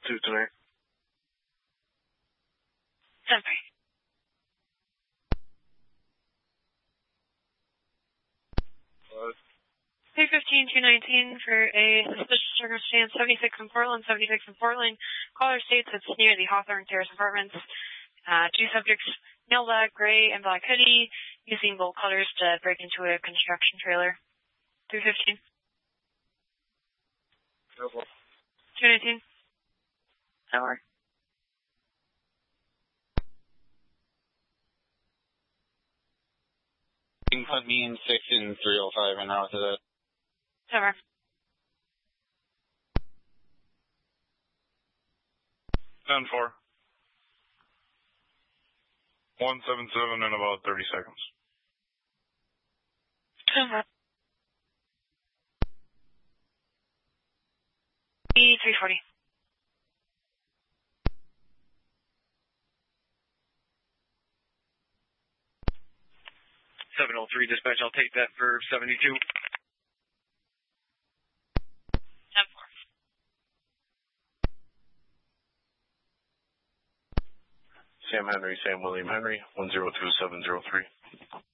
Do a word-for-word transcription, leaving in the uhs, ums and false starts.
two tonight. ten three. Uh, three fifteen, two nineteen for a suspicious circumstance, seventy-six in Portland, seventy-six in Portland. Caller states it's near the Hawthorne Terrace Apartments. Uh, two subjects, male black, gray, and black hoodie, using bolt cutters to break into a construction trailer. three fifteen. two nineteen. Tower. You can put me in six and three oh five en route to that. Tower. ten four. one seven seven in about thirty seconds. Tower. E three forty. seven oh three dispatch, I'll take that for seventy-two. ten four. Sam Henry, Sam William Henry, one zero two seven zero three.